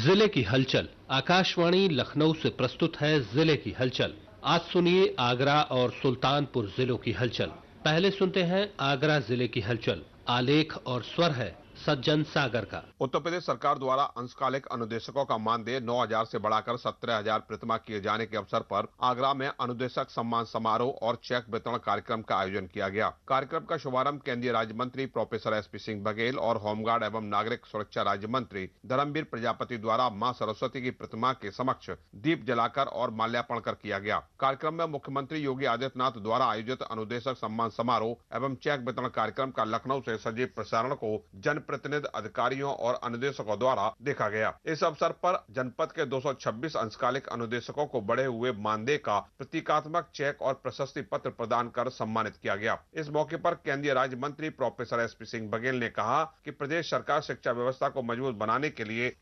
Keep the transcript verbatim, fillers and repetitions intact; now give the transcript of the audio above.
जिले की हलचल। आकाशवाणी लखनऊ से प्रस्तुत है जिले की हलचल। आज सुनिए आगरा और सुल्तानपुर जिलों की हलचल। पहले सुनते हैं आगरा जिले की हलचल। आलेख और स्वर है सज्जन सागर का। उत्तर प्रदेश सरकार द्वारा अंशकालिक अनुदेशकों का मानदेय नौ हजार से बढ़ाकर सत्रह हजार प्रतिमा किए जाने के अवसर पर आगरा में अनुदेशक सम्मान समारोह और चेक वितरण कार्यक्रम का आयोजन किया गया। कार्यक्रम का शुभारंभ केंद्रीय राज्य मंत्री professor S P Singh Baghel और होमगार्ड एवं नागरिक सुरक्षा राज्य मंत्री धर्मवीर प्रजापति द्वारा मां सरस्वती की प्रतिमा के समक्ष दीप जलाकर और माल्यार्पण कर किया गया। कार्यक्रम में मुख्यमंत्री योगी आदित्यनाथ द्वारा आयोजित अनुदेशक सम्मान समारोह एवं चेक वितरण कार्यक्रम का लखनऊ से सजीव प्रसारण को जनप्रतिनिधि, अधिकारियों और अनुदेशकों द्वारा देखा गया। इस अवसर पर जनपद के दो सौ छब्बीस अंशकालिक अनुदेशकों को बढ़े हुए मानदेय का प्रतीकात्मक चेक और प्रशस्ति पत्र प्रदान कर सम्मानित किया गया। इस मौके पर केंद्रीय राज्य मंत्री professor S P Singh Baghel ने कहा कि प्रदेश सरकार शिक्षा व्यवस्था को मजबूत बनाने के लिए